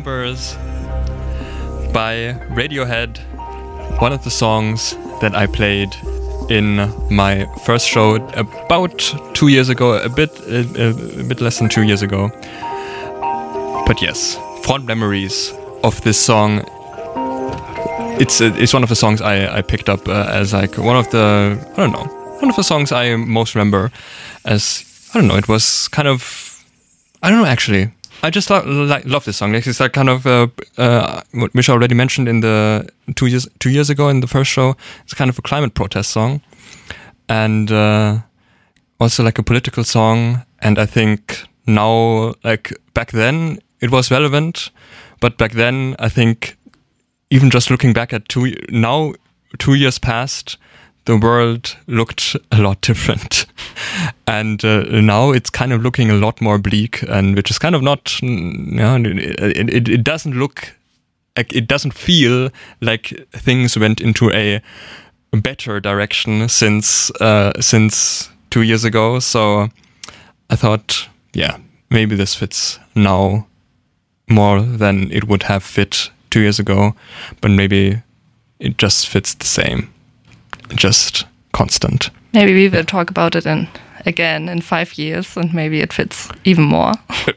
Numbers by Radiohead, one of the songs that I played in my first show about 2 years ago, a bit less than 2 years ago. But yes, fond memories of this song. It's one of the songs I picked up as like one of the songs I most remember as, I don't know, it was kind of, I don't know actually. I just love this song. It's like kind of which I already mentioned in the 2 years ago in the first show. It's kind of a climate protest song, and also like a political song. And I think now, like back then, it was relevant, but back then I think even just looking back at 2 years past, the world looked a lot different. And now it's kind of looking a lot more bleak, and which is kind of not, it doesn't look like, it doesn't feel like things went into a better direction since 2 years ago. So I thought, yeah, maybe this fits now more than it would have fit 2 years ago, but maybe it just fits the same. Just constant. Maybe we will talk about it again in 5 years, and maybe it fits even more.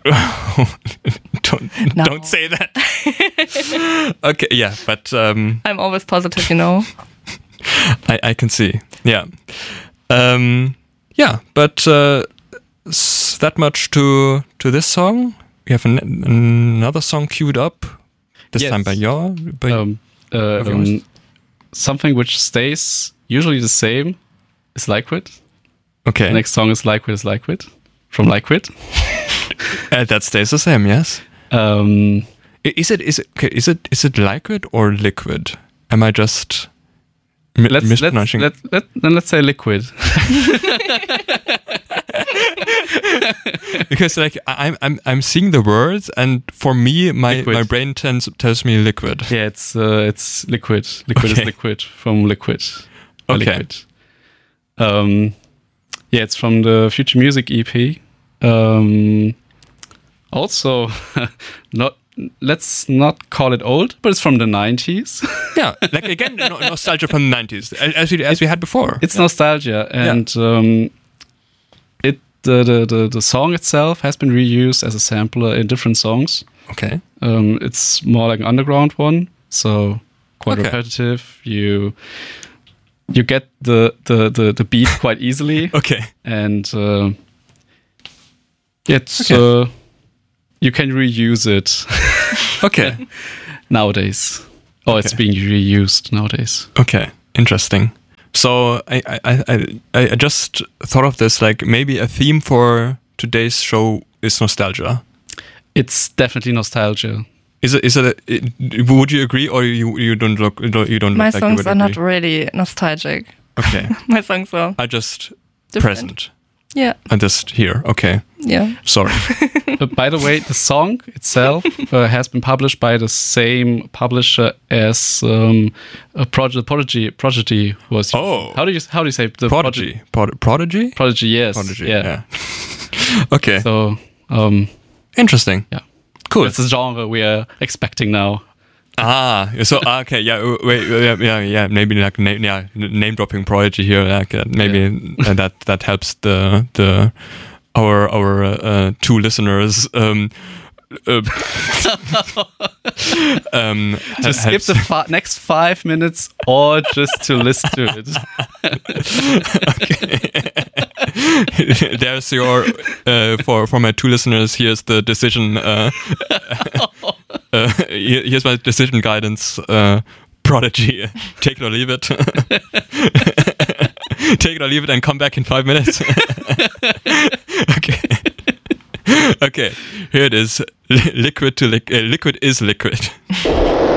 Don't say that. Okay, yeah, but I'm always positive, you know. I can see. Yeah, yeah, but that much to this song. We have another song queued up. This time by yours. Something which stays usually the same is Liquid. Okay. The next song is Liquid from Liquid. That stays the same, yes. Is it Liquid or Liquid? Am I just mispronouncing? Let's say Liquid. Because like I'm seeing the words, and for me my brain tells me Liquid. Yeah, it's Liquid. Liquid is Liquid from Liquid. Okay. Liquid. Yeah, it's from the Future Music EP. Also, let's not call it old, but it's from the 90s. Yeah, like again, nostalgia from the 90s, as we had before. It's nostalgia, and the song itself has been reused as a sampler in different songs. Okay. It's more like an underground one, so quite repetitive. You get the beat quite easily. Okay. And you can reuse it. Okay. Nowadays. It's being reused nowadays. Okay. Interesting. So I just thought of this, like maybe a theme for today's show is nostalgia. It's definitely nostalgia. Is it? Would you agree, or you don't look? You don't. My look songs like are not really nostalgic. Okay. My songs are just different. Present. Yeah. And just here. Okay. Yeah. Sorry. But by the way, the song itself has been published by the same publisher as Prodigy was. Oh. How do you say the Prodigy? Prodigy? Prodigy, yes. Prodigy. Yeah. Okay. So interesting. Yeah. Cool. That's the genre we are expecting now. So okay, yeah, wait, yeah, maybe like name dropping Prodigy here, like maybe that helps our two listeners. To skip the next 5 minutes, or just to listen to it. Okay. There's your for my two listeners. Here's the decision. Here's my decision guidance. Prodigy, take it or leave it. Take it or leave it, and come back in 5 minutes. Okay. Okay. Here it is. Liquid is liquid.